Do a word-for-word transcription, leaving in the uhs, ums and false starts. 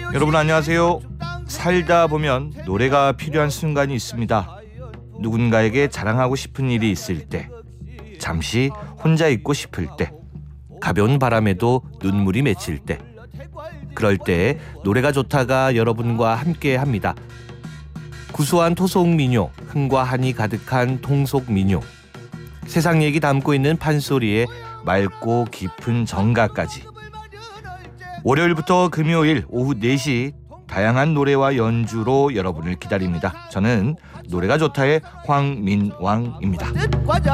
여러분 안녕하세요. 살다 보면 노래가 필요한 순간이 있습니다. 누군가에게 자랑하고 싶은 일이 있을 때, 잠시 혼자 있고 싶을 때, 가벼운 바람에도 눈물이 맺힐 때, 그럴 때 노래가 좋다가 여러분과 함께 합니다. 구수한 토속 민요, 흥과 한이 가득한 통속 민요, 세상 얘기 담고 있는 판소리에 맑고 깊은 정가까지. 월요일부터 금요일 오후 네 시 다양한 노래와 연주로 여러분을 기다립니다. 저는 노래가 좋다의 황민왕입니다.